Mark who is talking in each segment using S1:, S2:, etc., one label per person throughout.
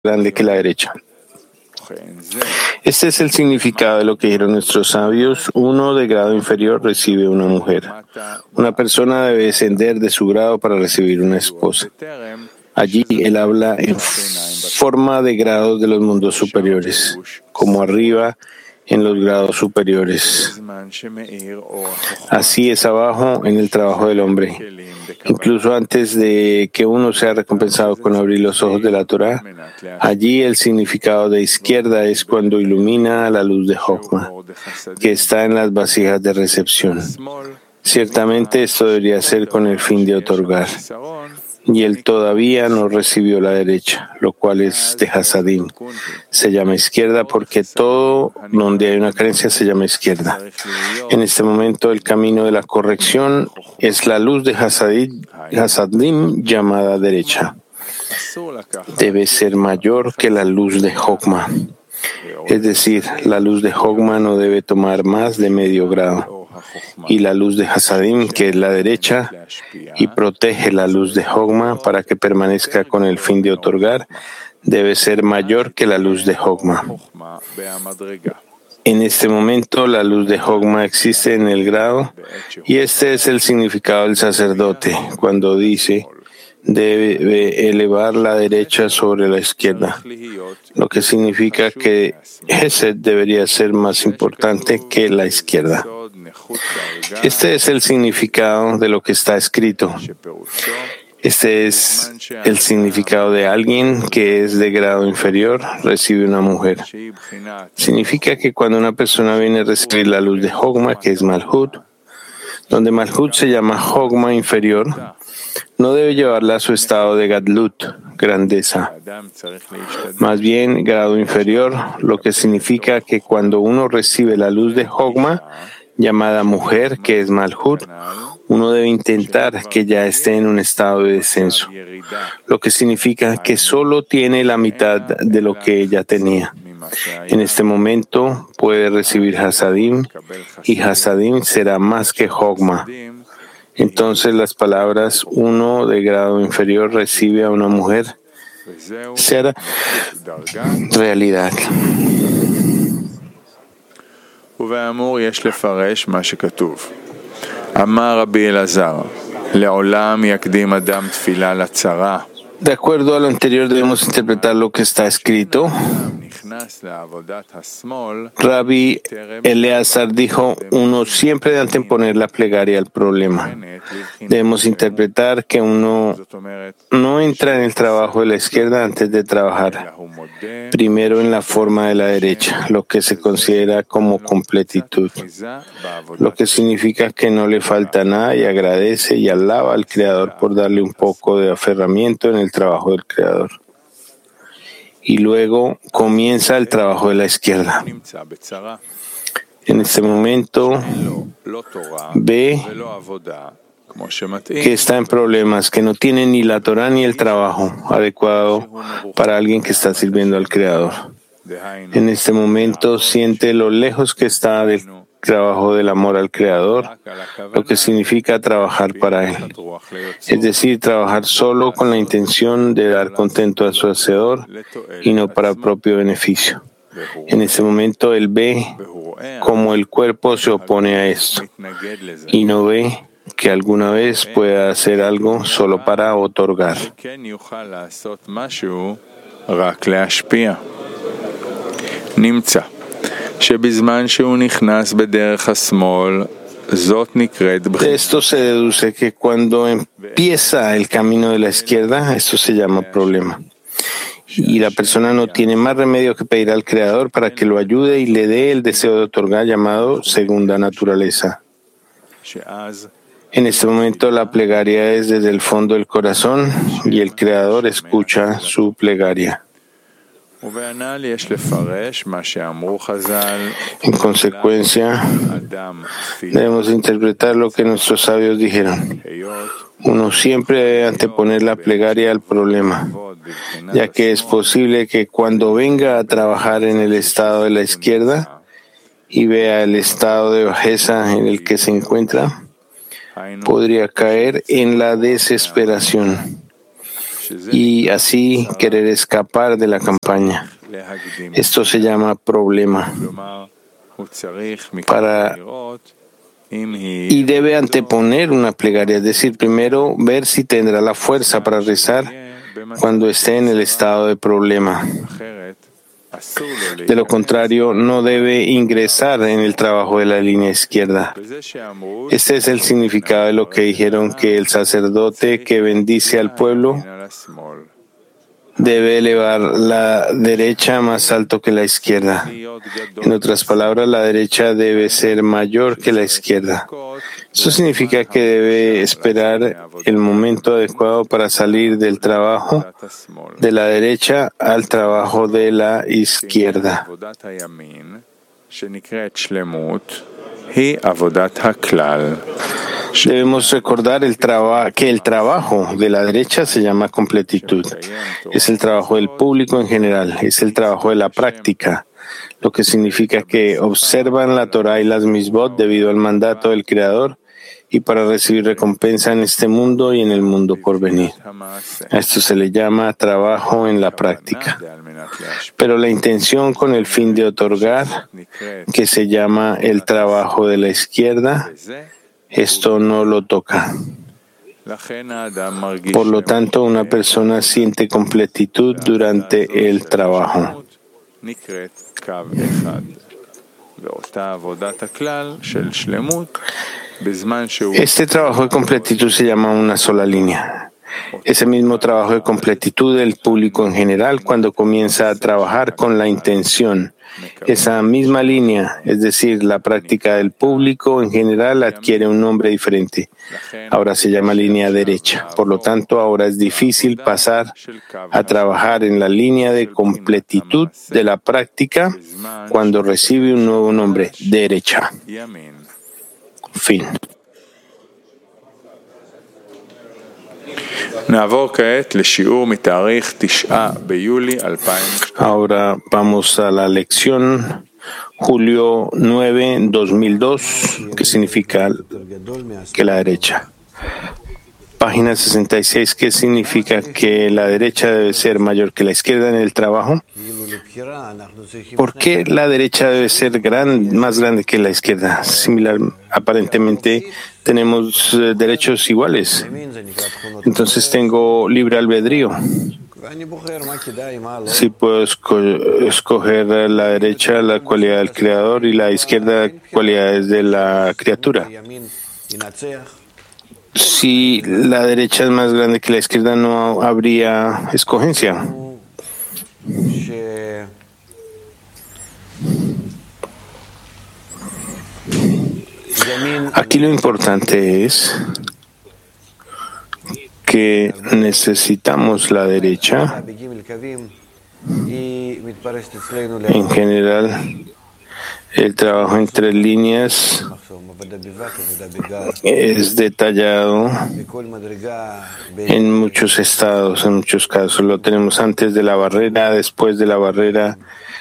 S1: grande que la derecha. Este es el significado de lo que dijeron nuestros sabios. Uno de grado inferior recibe una mujer. Una persona debe descender de su grado para recibir una esposa. Allí él habla en forma de grados de los mundos superiores, como arriba en los grados superiores. Así es abajo en el trabajo del hombre. Incluso antes de que uno sea recompensado con abrir los ojos de la Torá, allí el significado de izquierda es cuando ilumina la luz de Jochma, que está en las vasijas de recepción. Ciertamente esto debería ser con el fin de otorgar. Y él todavía no recibió la derecha, lo cual es de Hasadim. Se llama izquierda porque todo donde hay una carencia se llama izquierda. En este momento el camino de la corrección es la luz de Hasadim llamada derecha. Debe ser mayor que la luz de Jochma. Es decir, la luz de Jochma no debe tomar más de medio grado. Y la luz de Hasadim, que es la derecha, y protege la luz de Jochma para que permanezca con el fin de otorgar, debe ser mayor que la luz de Jochma. En este momento, la luz de Jochma existe en el grado, y este es el significado del sacerdote cuando dice: debe elevar la derecha sobre la izquierda, lo que significa que Hesed debería ser más importante que la izquierda. Este es el significado de lo que está escrito. Este es el significado de alguien que es de grado inferior, recibe una mujer. Significa que cuando una persona viene a recibir la luz de Jochma, que es Malhut, donde Malhut se llama Jochma inferior, no debe llevarla a su estado de Gadlut, grandeza. Más bien, grado inferior, lo que significa que cuando uno recibe la luz de Jochma, llamada mujer, que es Malhut, uno debe intentar que ya esté en un estado de descenso, lo que significa que solo tiene la mitad de lo que ella tenía. En este momento puede recibir Hasadim, y Hasadim será más que Jochma. Entonces las palabras uno de grado inferior recibe a una mujer será realidad.
S2: ובאמור יש לפרש מה שכתוב. אמר רבי אלעזר, לעולם יקדים אדם תפילה לצרה.
S1: De acuerdo a lo anterior debemos interpretar lo que está escrito. Rabbi Eleazar dijo: uno siempre debe anteponer la plegaria al problema. Debemos interpretar que uno no entra en el trabajo de la izquierda antes de trabajar primero en la forma de la derecha, lo que se considera como completitud, lo que significa que no le falta nada y agradece y alaba al Creador por darle un poco de aferramiento en el trabajo del Creador. Y luego comienza el trabajo de la izquierda. En este momento ve que está en problemas, que no tiene ni la Torá ni el trabajo adecuado para alguien que está sirviendo al Creador. En este momento siente lo lejos que está del trabajo del amor al Creador, lo que significa trabajar para Él. Es decir, trabajar solo con la intención de dar contento a su Hacedor y no para propio beneficio. En este momento él ve cómo el cuerpo se opone a esto y no ve que alguna vez pueda hacer algo solo para otorgar. De esto se deduce que cuando empieza el camino de la izquierda, esto se llama problema. Y la persona no tiene más remedio que pedir al Creador para que lo ayude y le dé el deseo de otorgar llamado segunda naturaleza. En este momento la plegaria es desde el fondo del corazón y el Creador escucha su plegaria. En consecuencia, debemos interpretar lo que nuestros sabios dijeron. Uno siempre debe anteponer la plegaria al problema, ya que es posible que cuando venga a trabajar en el estado de la izquierda y vea el estado de bajeza en el que se encuentra, podría caer en la desesperación. y así querer escapar de la campaña. Esto se llama problema. Y debe anteponer una plegaria, es decir, primero ver si tendrá la fuerza para rezar cuando esté en el estado de problema. De lo contrario, no debe ingresar en el trabajo de la línea izquierda. Este es el significado de lo que dijeron, que el sacerdote que bendice al pueblo debe elevar la derecha más alto que la izquierda. En otras palabras, la derecha debe ser mayor que la izquierda. Eso significa que debe esperar el momento adecuado para salir del trabajo de la derecha al trabajo de la izquierda. Debemos recordar que el trabajo de la derecha se llama completitud. Es el trabajo del público en general, es el trabajo de la práctica, lo que significa que observan la Torah y las Misbot debido al mandato del Creador y para recibir recompensa en este mundo y en el mundo por venir. A esto se le llama trabajo en la práctica. Pero la intención con el fin de otorgar, que se llama el trabajo de la izquierda, esto no lo toca. Por lo tanto, una persona siente completitud durante el trabajo. Este trabajo de completitud se llama una sola línea. Ese mismo trabajo de completitud del público en general, cuando comienza a trabajar con la intención, esa misma línea, es decir, la práctica del público en general, adquiere un nombre diferente. Ahora se llama línea derecha. Por lo tanto, ahora es difícil pasar a trabajar en la línea de completitud de la práctica cuando recibe un nuevo nombre, derecha. Fin. Ahora vamos a la lección julio 9, 2002, que significa que la derecha. Página 66, ¿qué significa que la derecha debe ser mayor que la izquierda en el trabajo? ¿Por qué la derecha debe ser más grande que la izquierda? Similar, aparentemente tenemos derechos iguales. Entonces tengo libre albedrío. Si puedo escoger la derecha, la cualidad del creador, y la izquierda, cualidades de la criatura. Si la derecha es más grande que la izquierda, no habría escogencia. Aquí lo importante es que necesitamos la derecha. En general, el trabajo en 3 líneas es detallado en muchos estados, en muchos casos. Lo tenemos antes de la barrera, después de la barrera,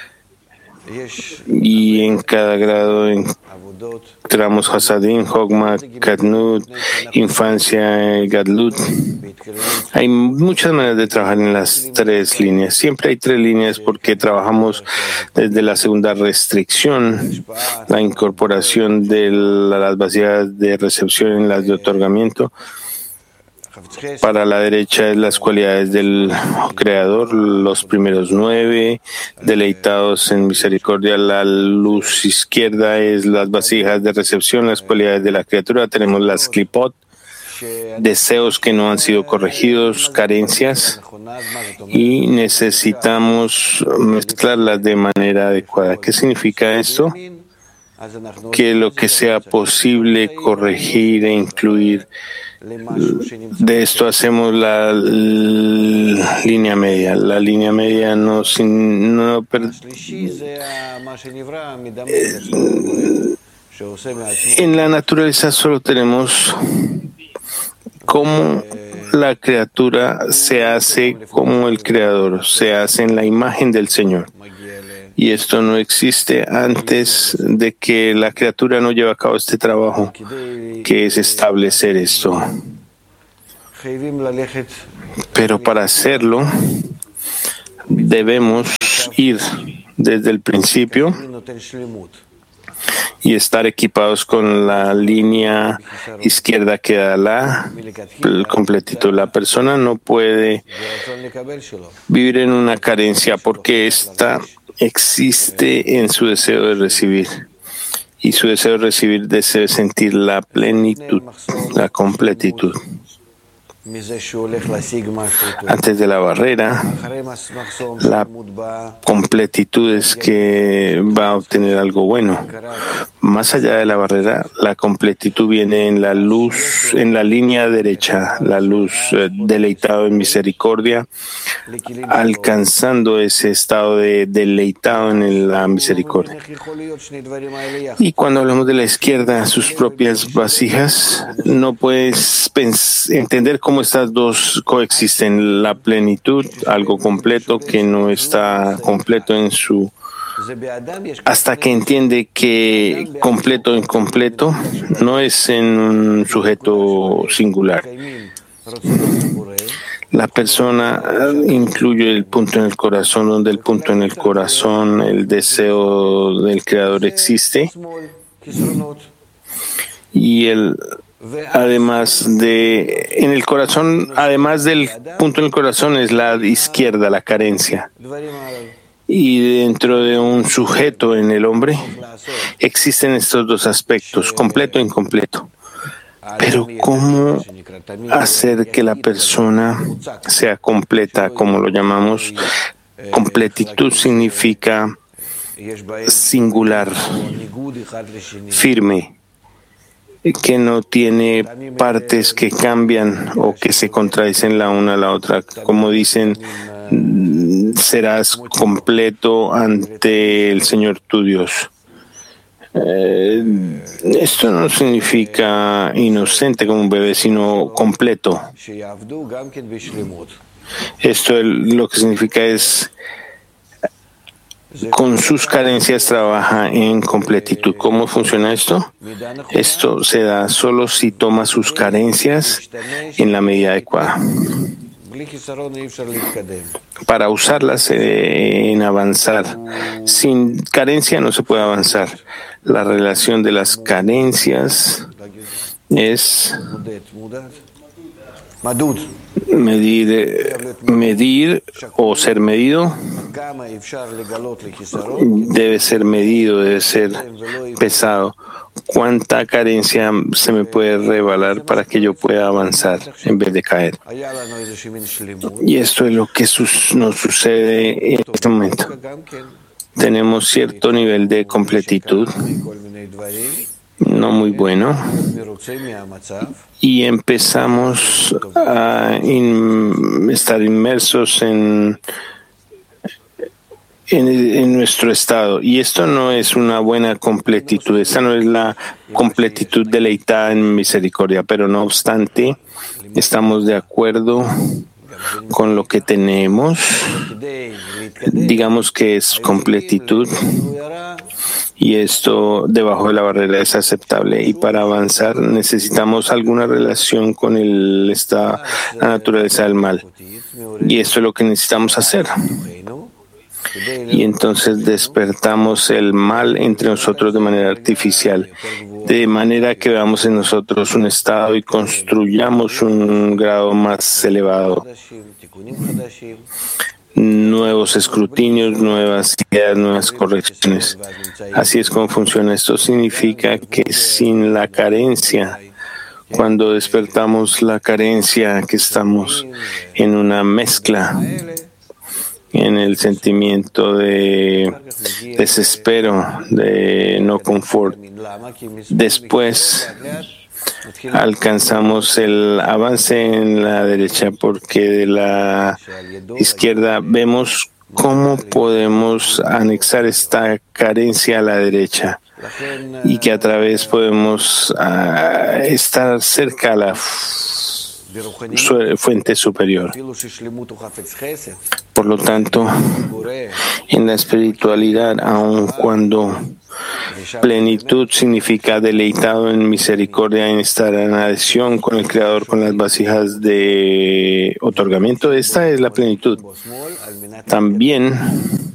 S1: y en cada grado entramos Hasadim, Hogma, Katnut, infancia, Gadlut. Hay muchas maneras de trabajar en las 3 líneas. Siempre hay 3 líneas porque trabajamos desde la segunda restricción, la incorporación de las vasijas de recepción en las de otorgamiento. Para la derecha es las cualidades del Creador, los primeros 9, deleitados en misericordia. La luz izquierda es las vasijas de recepción, las cualidades de la criatura. Tenemos las klipot, deseos que no han sido corregidos, carencias, y necesitamos mezclarlas de manera adecuada. ¿Qué significa esto? Que lo que sea posible corregir e incluir. De esto hacemos la línea media. La línea media en la naturaleza solo tenemos cómo la criatura se hace como el Creador, se hace en la imagen del Señor. Y esto no existe antes de que la criatura no lleve a cabo este trabajo, que es establecer esto. Pero para hacerlo, debemos ir desde el principio y estar equipados con la línea izquierda que da la completitud. La persona no puede vivir en una carencia porque ésta existe en su deseo de recibir. Y su deseo de recibir debe sentir la plenitud, la completitud. Antes de la barrera, la completitud es que va a obtener algo bueno. Más allá de la barrera, la completitud viene en la luz, en la línea derecha, la luz deleitado en misericordia, alcanzando ese estado de deleitado en la misericordia. Y cuando hablamos de la izquierda, sus propias vasijas, no puedes entender cómo estas dos coexisten, la plenitud, algo completo que no está completo en su, hasta que entiende que completo incompleto no es en un sujeto singular. La persona incluye el punto en el corazón, donde el punto en el corazón, el deseo del Creador existe, y en el corazón, además del punto en el corazón, es la izquierda, la carencia. Y dentro de un sujeto en el hombre existen estos dos aspectos, completo e incompleto. Pero ¿cómo hacer que la persona sea completa, como lo llamamos? Completitud significa singular, firme, que no tiene partes que cambian o que se contradicen la una a la otra. Como dicen, serás completo ante el Señor tu Dios. Esto no significa inocente como un bebé, sino completo. Esto lo que significa es con sus carencias trabaja en completitud. ¿Cómo funciona esto? Esto se da solo si toma sus carencias en la medida adecuada. Para usarlas en avanzar. Sin carencia no se puede avanzar. La relación de las carencias es medir o ser medido. Debe ser medido, debe ser pesado. ¿Cuánta carencia se me puede revelar para que yo pueda avanzar en vez de caer? Y esto es lo que nos sucede en este momento. Tenemos cierto nivel de completitud, no muy bueno, y empezamos a estar inmersos en nuestro estado. Y esto no es una buena completitud, esta no es la completitud deleitada en misericordia, pero no obstante, estamos de acuerdo con lo que tenemos, digamos que es completitud, y esto debajo de la barrera es aceptable. Y para avanzar necesitamos alguna relación con la naturaleza del mal, y esto es lo que necesitamos hacer. Y entonces despertamos el mal entre nosotros de manera artificial, de manera que veamos en nosotros un estado y construyamos un grado más elevado. Nuevos escrutinios, nuevas ideas, nuevas correcciones. Así es como funciona. Esto significa que sin la carencia, cuando despertamos la carencia, que estamos en una mezcla, en el sentimiento de desespero, de no confort. Después alcanzamos el avance en la derecha, porque de la izquierda vemos cómo podemos anexar esta carencia a la derecha y que a través podemos estar cerca a la fuente superior. Por lo tanto, en la espiritualidad, aun cuando Plenitud significa deleitado en misericordia, en estar en adhesión con el Creador, con las vasijas de otorgamiento. Esta es la plenitud. También